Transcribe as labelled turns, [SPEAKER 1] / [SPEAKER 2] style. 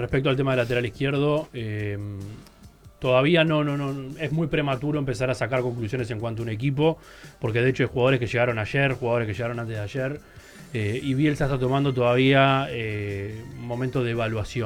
[SPEAKER 1] respecto al tema del lateral izquierdo, todavía no, es muy prematuro empezar a sacar conclusiones en cuanto a un equipo, porque de hecho hay jugadores que llegaron ayer, jugadores que llegaron antes de ayer, y Bielsa está tomando todavía un momento de evaluación.